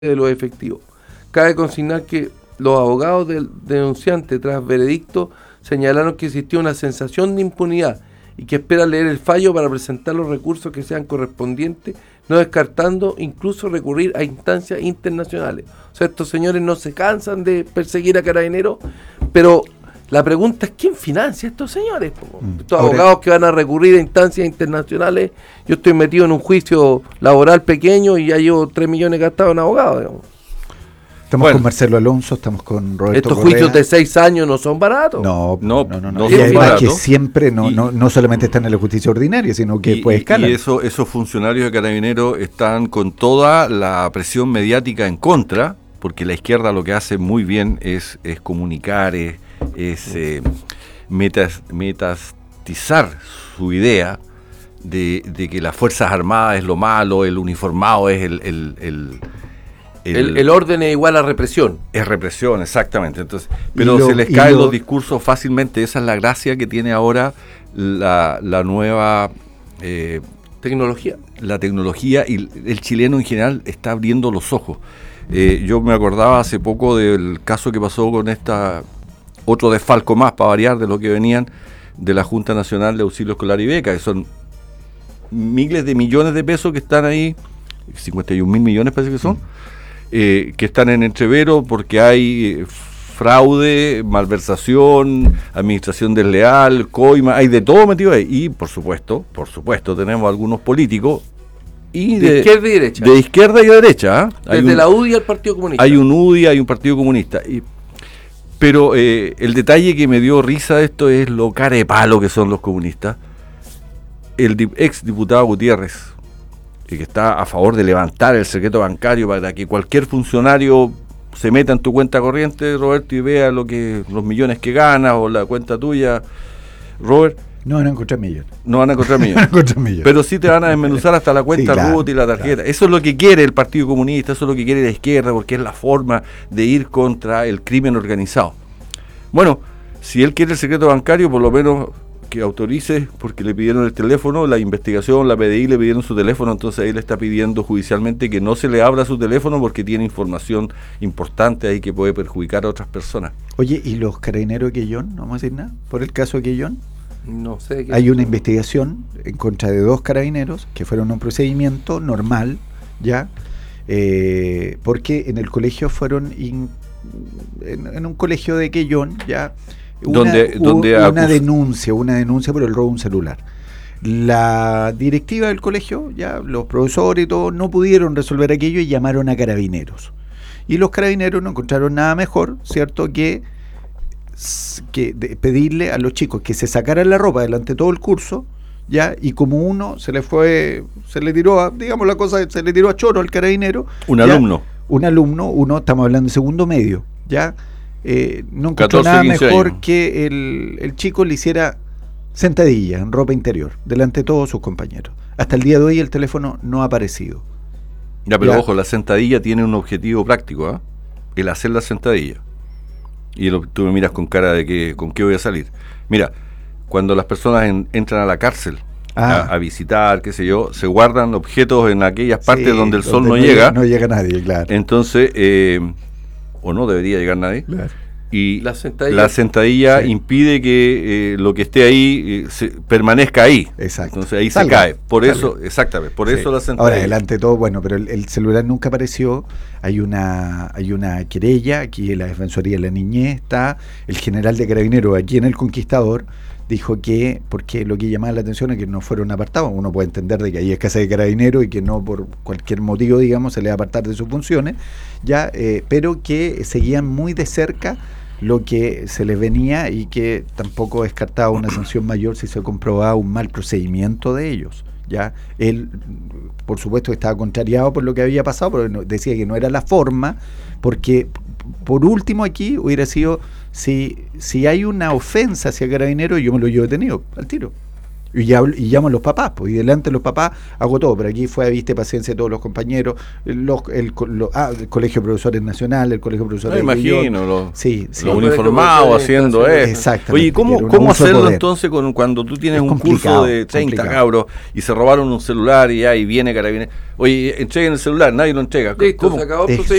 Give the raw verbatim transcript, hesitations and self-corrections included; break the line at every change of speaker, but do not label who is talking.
de los efectivos. Cabe consignar que los abogados del denunciante tras veredicto señalaron que existía una sensación de impunidad y que esperan leer el fallo para presentar los recursos que sean correspondientes, no descartando incluso recurrir a instancias internacionales. O sea, estos señores no se cansan de perseguir a Carabineros, pero la pregunta es ¿quién financia a estos señores? Estos
Ahora,
abogados que van a recurrir a instancias internacionales. Yo estoy metido en un juicio laboral pequeño y ya llevo tres millones gastados en abogados, digamos.
Estamos
Bueno,
con Marcelo Alonso, estamos con Roberto
estos
Correa.
juicios de seis años no son baratos.
No,
No,
no, no. no.
no
Y
son
además
baratos.
que siempre no,
Y-
no, no solamente están en la justicia ordinaria, sino que
Y,
después
y-
escalan.
y eso, esos funcionarios de Carabineros están con toda la presión mediática en contra, porque la izquierda lo que hace muy bien es, es comunicar, es, es eh, metas, metastizar su idea de, de que las Fuerzas Armadas es lo malo, el uniformado es el... el, el el-
El, el orden es igual a represión.
es represión, exactamente. Entonces, pero
Y lo-
se les
y
caen
lo-
los discursos fácilmente. Esa es la gracia que tiene ahora la, la nueva eh,
Tecnología.
la tecnología, y el chileno en general está abriendo los ojos. Eh, yo me acordaba hace poco del caso que pasó con esta otro desfalco más, para variar, de lo que venían de la Junta Nacional de Auxilio Escolar y Beca, que son miles de millones de pesos que están ahí, cincuenta y un mil millones parece que son, eh, que están en entrevero porque hay eh, fraude, malversación, administración desleal, coima, hay de todo metido ahí. Y por supuesto, por supuesto, tenemos algunos políticos y
De,
de,
izquierda y derecha.
de izquierda y de derecha. ¿ah? Hay
Desde
un-
la U D I al Partido Comunista.
hay un U D I, hay un Partido Comunista. Y, pero eh, el detalle que me dio risa de esto es lo carepalo que son los comunistas. El di- ex diputado Gutiérrez, eh, que está a favor de levantar el secreto bancario para que cualquier funcionario se meta en tu cuenta corriente, Roberto, y vea lo que los millones que ganas o la cuenta tuya, Robert,
No van a encontrar millones.
no van a encontrar
No van a
millones.
encontrar millones.
Pero sí te van a desmenuzar hasta la cuenta
Sí, claro,
RUT y la tarjeta.
claro.
Eso es lo que quiere el Partido Comunista, eso es lo que quiere la izquierda, porque es la forma de ir contra el crimen organizado. Bueno, si él quiere el secreto bancario, por lo menos que autorice, porque le pidieron el teléfono, la investigación, la P D I le pidieron su teléfono, entonces ahí le está pidiendo judicialmente que no se le abra su teléfono porque tiene información importante ahí que puede perjudicar a otras personas.
Oye, ¿y los carabineros de Quellón? No vamos a decir nada por el caso de Quellón.
No sé qué.
Hay una investigación en contra de dos carabineros que fueron a un procedimiento normal, ¿ya? Eh, porque en el colegio fueron, in- en, en un colegio de Quellón, ¿ya? Una,
Donde-
hubo
donde
una
acus-
denuncia, una denuncia por el robo de un celular. La directiva del colegio, ya los profesores y todo, no pudieron resolver aquello y llamaron a carabineros. Y los carabineros no encontraron nada mejor, ¿cierto?, que que de pedirle a los chicos que se sacaran la ropa durante todo el curso, ya, y como uno se le fue, se le tiró a, digamos la cosa, se le tiró a choro al carabinero.
Un
ya,
alumno.
Un alumno, uno, estamos hablando de segundo medio, ya, eh, no encontró
catorce,
nada
quince
mejor
años.
que el, el chico le hiciera sentadilla en ropa interior, delante de todos sus compañeros. Hasta el día de hoy el teléfono no ha aparecido.
Ya, pero
Ya.
ojo, la sentadilla tiene un objetivo práctico, ¿ah? El hacer la sentadilla. Y lo- tú me miras con cara de que con qué voy a salir. Mira, cuando las personas en- entran a la cárcel
Ah.
a, a visitar, qué sé yo, se guardan objetos en aquellas partes
Sí,
donde el sol no,
lle-
llega.
No llega nadie, claro.
Entonces, eh, o no debería llegar nadie.
Claro.
Y
La sentadilla.
la sentadilla
Sí.
impide que eh, lo que esté ahí eh, se- permanezca ahí.
Exacto.
Entonces ahí
Salga,
se cae. Por
salga.
eso, exactamente, por
Sí.
eso la sentadilla.
Ahora, adelante todo, bueno, pero el, el celular nunca apareció. Hay una hay una querella, aquí en la Defensoría de la Niñez está. El general de Carabineros aquí en El Conquistador dijo que, porque lo que llamaba la atención es que no fueron apartados. Uno puede entender de que hay escasez de carabineros y que no por cualquier motivo, digamos, se le va a apartar de sus funciones, ya, eh, pero que seguían muy de cerca lo que se les venía y que tampoco descartaba una sanción mayor si se comprobaba un mal procedimiento de ellos. Ya él, por supuesto, estaba contrariado por lo que había pasado, pero no- decía que no era la forma, porque por último aquí hubiera sido, si, si hay una ofensa hacia Carabineros, yo me lo llevo detenido al tiro. Y, ya, y llamo a los papás, pues, y delante de los papás hago todo, pero aquí fue a vista paciencia de todos los compañeros, los, el, lo, ah, el Colegio de Profesores Nacional, el Colegio de Profesores
no,
de
imagino, los
sí, sí.
lo uniformados haciendo eso.
Exactamente.
Oye, ¿cómo, cómo hacerlo entonces con, cuando tú tienes es un curso de treinta complicado. cabros y se robaron un celular y ya y viene Carabineros? Oye, entreguen el celular, nadie lo entrega.
Listo,
¿Cómo?
se acabó el